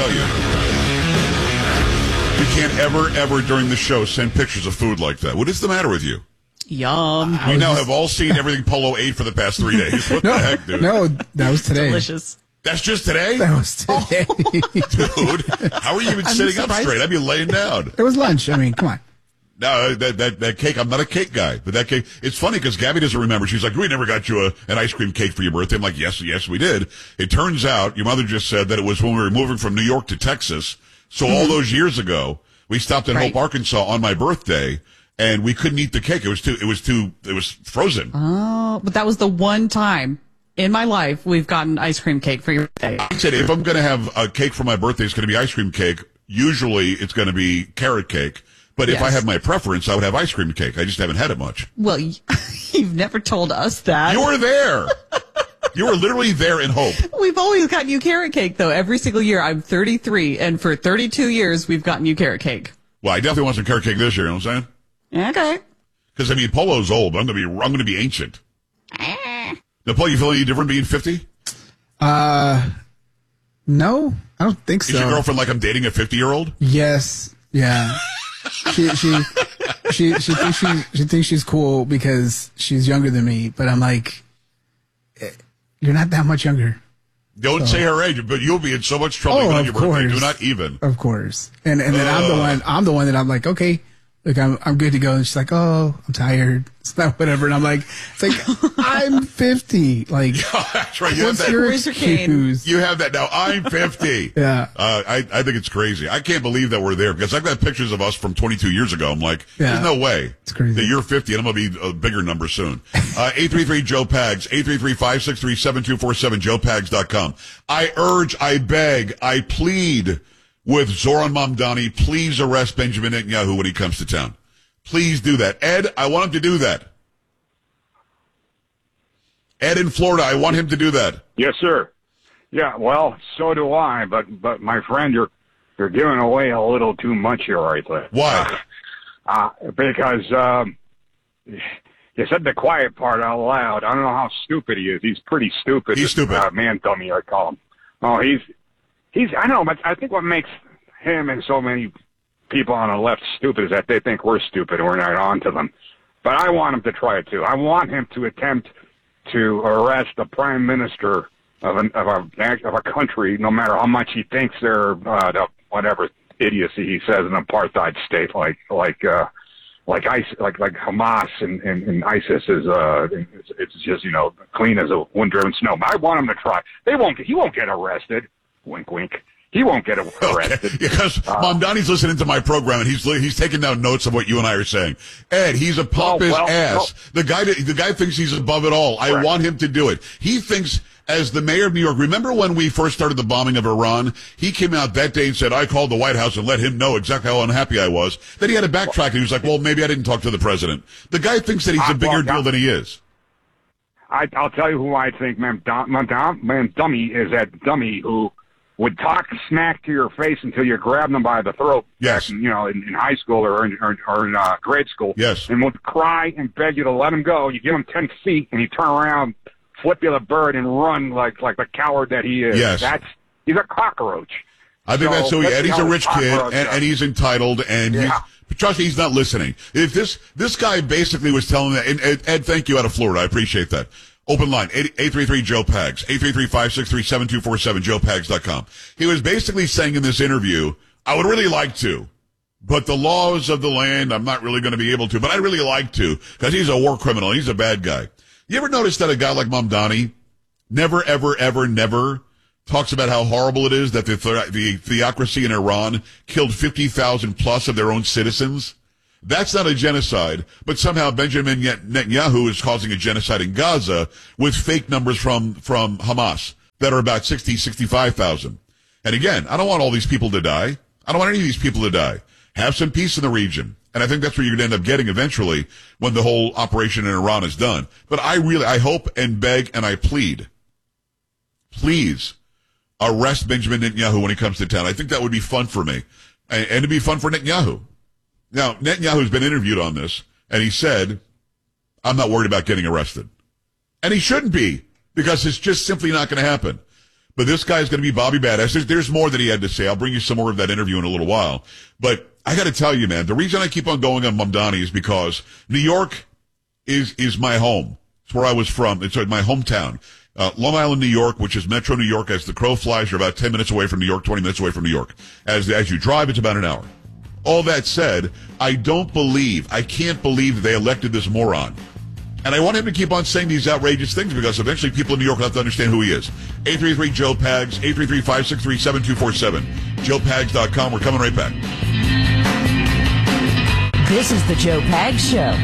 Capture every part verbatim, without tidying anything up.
tell you. You can't ever, ever during the show send pictures of food like that. What is the matter with you? Yum. We now have all seen everything Polo ate for the past three days. What no, the heck, dude? No, that was today. Delicious. That's just today? That was today. Dude, how are you even I'm sitting up surprised. straight? I'd be laying down. It was lunch. I mean, come on. No, that, that, that cake, I'm not a cake guy, but that cake, it's funny because Gabby doesn't remember. She's like, we never got you a, an ice cream cake for your birthday. I'm like, yes, yes, we did. It turns out your mother just said that it was when we were moving from New York to Texas. So all those years ago, we stopped in Right. Hope, Arkansas on my birthday and we couldn't eat the cake. It was too, it was too, it was frozen. Oh, but that was the one time in my life we've gotten ice cream cake for your birthday. I said, if I'm going to have a cake for my birthday, it's going to be ice cream cake. Usually it's going to be carrot cake. But if Yes. I have my preference, I would have ice cream cake. I just haven't had it much. Well, y- you've never told us that. You were there. You were literally there in Hope. We've always gotten you carrot cake, though. Every single year. I'm thirty-three, and for thirty-two years, we've gotten you carrot cake. Well, I definitely want some carrot cake this year. You know what I'm saying? Okay. Because I mean, Polo's old, but I'm going to be I'm going to be ancient. Now, Polo, you feel any different being fifty? Uh, no, I don't think Is so. your girlfriend like I'm dating a fifty year old? Yes. Yeah. she she she she thinks she she thinks she's cool because she's younger than me, but I'm like, eh, you're not that much younger. Don't say her age, but you'll be in so much trouble Oh, even on of your birthday. course. Do not even. Of course. And and then I'm the Ugh. one I'm the one that I'm like, okay, look, I'm I'm good to go. And she's like, oh, I'm tired. It's not whatever. And I'm like, it's like I'm fifty. Like, That's right. You have, what's that, your Where's your cane? excuse? you have that now. I'm fifty. Yeah. Uh, I, I think it's crazy. I can't believe that we're there because I've got pictures of us from twenty-two years ago. I'm like, Yeah. there's no way It's crazy. that you're fifty and I'm going to be a bigger number soon. Uh, eight three three Joe Pags, eight three three, five six three, seven two four seven, joe pags dot com. I urge, I beg, I plead with Zoran Mamdani, please arrest Benjamin Netanyahu when he comes to town. Please do that. Ed, I want him to do that. Ed in Florida, I want him to do that. Yes, sir. Yeah, well, so do I. But, but my friend, you're you're giving away a little too much here, right there. Why? Uh, because um, you said the quiet part out loud. I don't know how stupid he is. He's pretty stupid. He's stupid. Uh, man, dummy, I call him. Oh, he's he's. I know, but I think what makes him and so many people on the left stupid is that they think we're stupid and we're not on to them. But I want him to try it too. I want him to attempt to arrest the prime minister of, an, of a of a country, no matter how much he thinks they're uh, the, whatever idiocy he says, an apartheid state like like uh, like ISIS, like like Hamas and, and, and ISIS is uh it's, it's just you know clean as a wind-driven snow. But I want him to try. They won't. He won't get arrested. Wink, wink. He won't get arrested. Okay. Because Uh, Mom Donnie's listening to my program and he's he's taking down notes of what you and I are saying. Ed, he's a pompous well, ass. The guy the guy thinks he's above it all. I Correct. want him to do it. He thinks as the mayor of New York. Remember when we first started the bombing of Iran? He came out that day and said, I called the White House and let him know exactly how unhappy I was. Then he had to backtrack and he was like, well, maybe I didn't talk to the president. The guy thinks that he's a I- bigger well, deal than he is. I, I'll tell you who I think, man, dum, man, dum, man, dummy is that dummy who would talk smack to your face until you grabbed them by the throat. Yes. Back in, you know, in, in high school or in, or, or in uh, grade school. Yes. And would cry and beg you to let him go. You give him ten feet, and he turn around, flip you the bird, and run like like the coward that he is. Yes. That's he's a cockroach. I think So, that's so. let's And he's see a how rich the kid, cockroach and, does. and he's entitled, and Yeah. he's, trust me, he's not listening. If this this guy basically was telling that, and Ed, Ed, thank you out of Florida, I appreciate that. Open line, eight three three Joe Pags, eight three three, five six three, seven two four seven, joe pags dot com. He was basically saying in this interview, I would really like to, but the laws of the land, I'm not really going to be able to, but I'd really like to, because he's a war criminal, he's a bad guy. You ever notice that a guy like Mamdani never, ever, ever, never talks about how horrible it is that the, the theocracy in Iran killed fifty thousand plus of their own citizens? That's not a genocide, but somehow Benjamin Netanyahu is causing a genocide in Gaza with fake numbers from, from Hamas that are about sixty, sixty-five thousand. And again, I don't want all these people to die. I don't want any of these people to die. Have some peace in the region. And I think that's what you're going to end up getting eventually when the whole operation in Iran is done. But I really, I hope and beg and I plead, please arrest Benjamin Netanyahu when he comes to town. I think that would be fun for me. And, and it'd be fun for Netanyahu. Now, Netanyahu's been interviewed on this, and he said, I'm not worried about getting arrested. And he shouldn't be, because it's just simply not going to happen. But this guy's going to be Bobby Badass. There's, there's more that he had to say. I'll bring you some more of that interview in a little while. But I got to tell you, man, the reason I keep on going on Mamdani is because New York is is my home. It's where I was from. It's my hometown. Uh, Long Island, New York, which is Metro New York. As the crow flies, you're about ten minutes away from New York, twenty minutes away from New York. As as you drive, it's about an hour. All that said, I don't believe, I can't believe that they elected this moron. And I want him to keep on saying these outrageous things because eventually people in New York will have to understand who he is. eight three three Joe Pags, eight three three, five six three, seven two four seven, joe pags dot com. We're coming right back. This is the Joe Pags Show.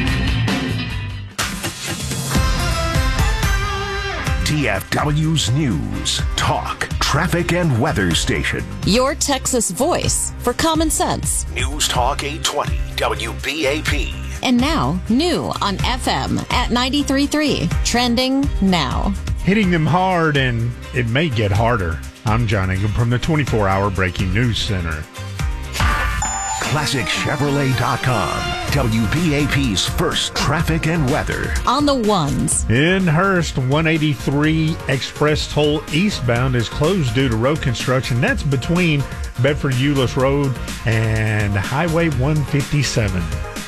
T F W's News, Talk, Traffic, and Weather Station. Your Texas voice for common sense. News Talk eight twenty W B A P. And now, new on F M at ninety-three point three. Trending now. Hitting them hard, and it may get harder. I'm John Ingham from the twenty-four hour Breaking News Center. Classic Chevrolet dot com. W B A P's first traffic and weather. On the ones. In Hurst, one eighty-three Express Toll eastbound is closed due to road construction. That's between Bedford-Euless Road and Highway one fifty-seven.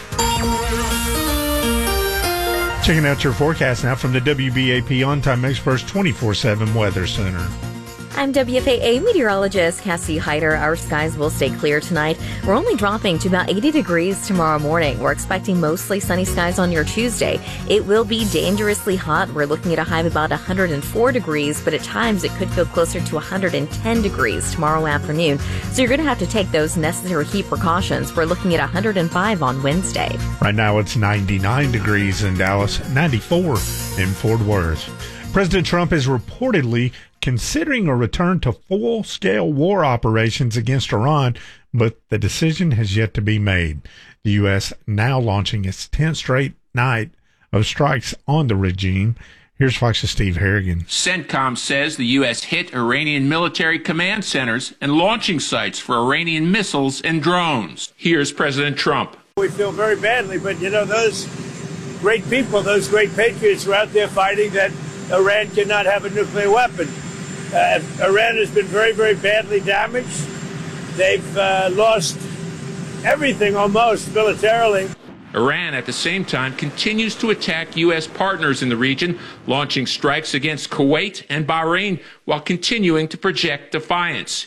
Checking out your forecast now from the W B A P On Time Experts twenty-four seven Weather Center. I'm W F A A meteorologist Cassie Hyder. Our skies will stay clear tonight. We're only dropping to about eighty degrees tomorrow morning. We're expecting mostly sunny skies on your Tuesday. It will be dangerously hot. We're looking at a high of about one hundred four degrees, but at times it could feel closer to one hundred ten degrees tomorrow afternoon. So you're going to have to take those necessary heat precautions. We're looking at one hundred five on Wednesday. Right now it's ninety-nine degrees in Dallas, ninety-four in Fort Worth. President Trump is reportedly considering a return to full-scale war operations against Iran, but the decision has yet to be made. The U S now launching its tenth straight night of strikes on the regime. Here's Fox's Steve Harrigan. CENTCOM says the U S hit Iranian military command centers and launching sites for Iranian missiles and drones. Here's President Trump. We feel very badly, but you know, those great people, those great patriots are out there fighting that Iran cannot have a nuclear weapon. Uh, Iran has been very, very badly damaged. They've uh, lost everything almost militarily. Iran, at the same time, continues to attack U S partners in the region, launching strikes against Kuwait and Bahrain while continuing to project defiance.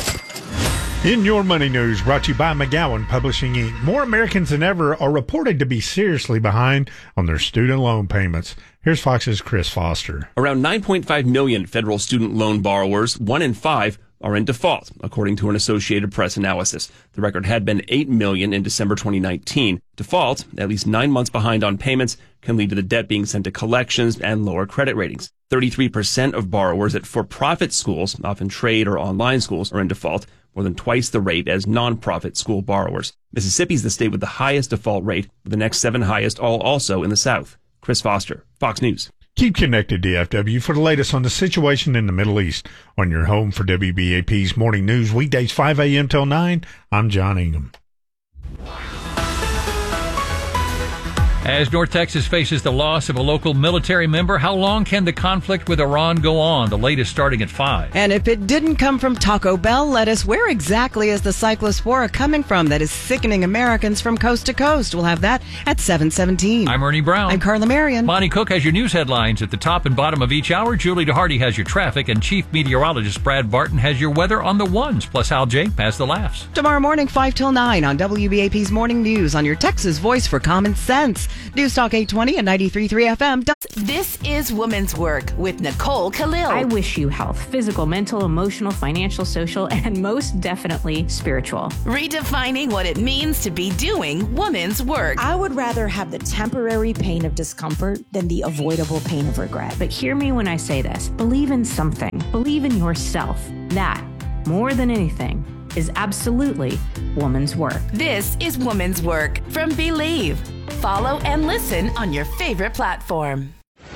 In your money news, brought to you by McGowan Publishing Incorporated. More Americans than ever are reported to be seriously behind on their student loan payments. Here's Fox's Chris Foster. Around nine point five million federal student loan borrowers, one in five, are in default, according to an Associated Press analysis. The record had been eight million in December twenty nineteen. Default, at least nine months behind on payments, can lead to the debt being sent to collections and lower credit ratings. thirty-three percent of borrowers at for-profit schools, often trade or online schools, are in default, more than twice the rate as non-profit school borrowers. Mississippi is the state with the highest default rate, with the next seven highest all also in the South. Chris Foster, Fox News. Keep connected, D F W, for the latest on the situation in the Middle East. On your home for W B A P's Morning News, weekdays five a.m. till nine, I'm John Ingham. As North Texas faces the loss of a local military member, how long can the conflict with Iran go on? The latest starting at five. And if it didn't come from Taco Bell lettuce, where exactly is the cyclospora coming from that is sickening Americans from coast to coast? We'll have that at seven seventeen. I'm Ernie Brown. I'm Carla Marion. Monty Cook has your news headlines at the top and bottom of each hour. Julie DeHardy has your traffic, and Chief Meteorologist Brad Barton has your weather on the ones. Plus, Al J has the laughs. Tomorrow morning, five till nine on W B A P's Morning News on your Texas voice for common sense. News Talk eight twenty and ninety-three point three F M. This is Women's Work with Nicole Khalil. I wish you health, physical, mental, emotional, financial, social, and most definitely spiritual. Redefining what it means to be doing women's work. I would rather have the temporary pain of discomfort than the avoidable pain of regret. But hear me when I say this. Believe in something. Believe in yourself. That, more than anything, is absolutely woman's work. This is Woman's Work from Believe. Follow and listen on your favorite platform.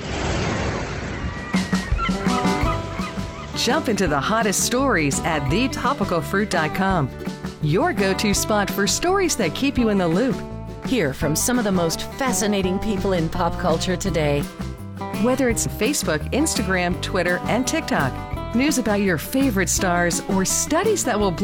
Jump into the hottest stories at the topical fruit dot com. Your go-to spot for stories that keep you in the loop. Hear from some of the most fascinating people in pop culture today. Whether it's Facebook, Instagram, Twitter, and TikTok, News about your favorite stars or studies that will blow